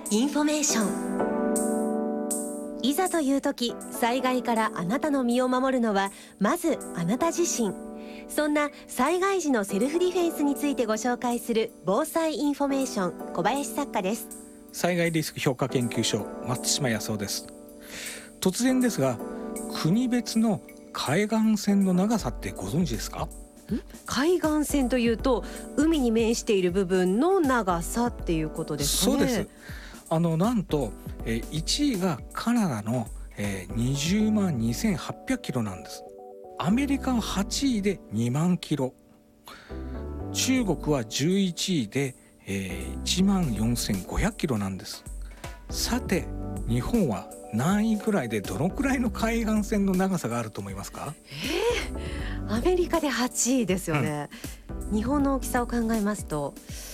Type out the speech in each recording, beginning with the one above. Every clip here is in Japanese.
インフォメーション。いざという時、災害からあなたの身を守るのはまずあなた自身。そんな災害時のセルフディフェンスについてご紹介する防災インフォメーション、小林作家です。 災害リスク評価研究所、松島康夫です。突然ですが、国別の海岸線の長さってご存知ですか？ 海岸線というと海に面している部分の長さっていうことですかね。 そうです。なんと1位がカナダの20万2800キロなんです。アメリカは8位で2万キロ、中国は11位で1万4500キロなんです。さて、日本は何位ぐらいでどのくらいの海岸線の長さがあると思いますか？ アメリカで8位ですよね、日本の大きさを考えますと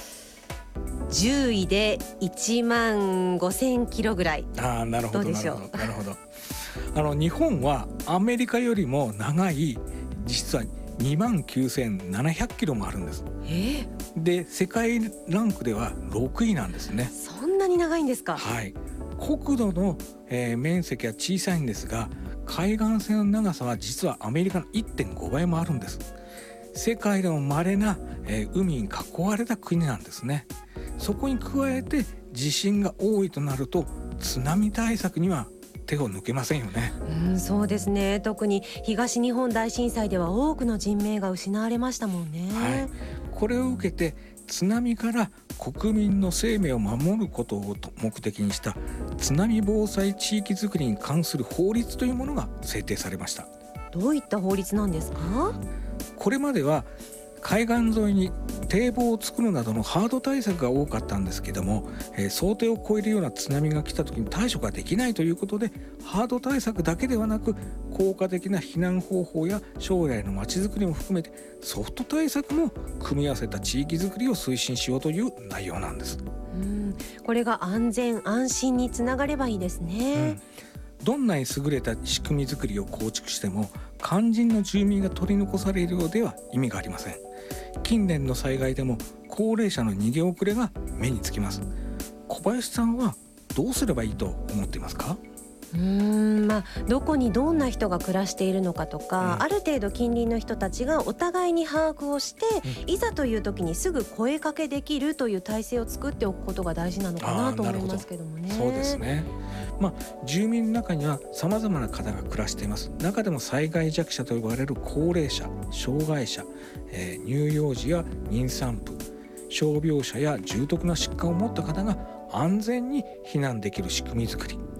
10位で1万5000キロぐらい。 なるほど、 どうでしょう。 なるほど。日本はアメリカよりも長い、実は2万9700キロもあるんです。で、世界ランクでは6位なんですね。 そんなに長いんですか？ はい。国土の、面積は小さいんですが、海岸線の長さは実はアメリカの 1.5 倍もあるんです。世界でも稀な、海に囲われた国なんですね。そこに加えて地震が多いとなると津波対策には手を抜けませんよね。 そうですね。特に東日本大震災では多くの人命が失われましたもんね。 はい、これを受けて津波から国民の生命を守ることを目的にした津波防災地域づくりに関する法律というものが制定されました。 どういった法律なんですか？ これまでは海岸沿いに堤防を作るなどのハード対策が多かったんですけども、想定を超えるような津波が来た時に対処ができないということで、ハード対策だけではなく効果的な避難方法や将来のまちづくりも含めてソフト対策も組み合わせた地域づくりを推進しようという内容なんです。 これが安全安心につながればいいですね。 どんなに優れた仕組みづくりを構築しても肝心の住民が取り残されるようでは意味がありません。近年の災害でも高齢者の逃げ遅れが目につきます。小林さんはどうすればいいと思っていますか？ どこにどんな人が暮らしているのかとか、ある程度近隣の人たちがお互いに把握をして、いざという時にすぐ声かけできるという体制を作っておくことが大事なのかなと思いますけどもね。 そうですね。住民の中には様々な方が暮らしています。中でも災害弱者と呼ばれる高齢者、障害者、乳幼児や妊産婦、傷病者や重篤な疾患を持った方が安全に避難できる仕組みづくり、